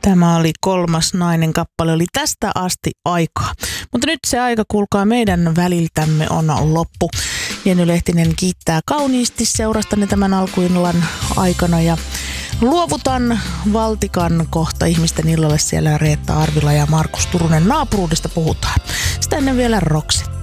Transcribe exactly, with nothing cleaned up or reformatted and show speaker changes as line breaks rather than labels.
Tämä oli Kolmas nainen -kappale, oli Tästä asti aikaa. Mutta nyt se aika, kuulkaa, meidän väliltämme on loppu. Jenny Lehtinen kiittää kauniisti seurastanne tämän alkuillan aikana ja luovutan valtikan kohta ihmisten illalle. Siellä Reetta Arvila ja Markus Turunen. Naapuruudesta puhutaan. Sitä ennen vielä Roxette.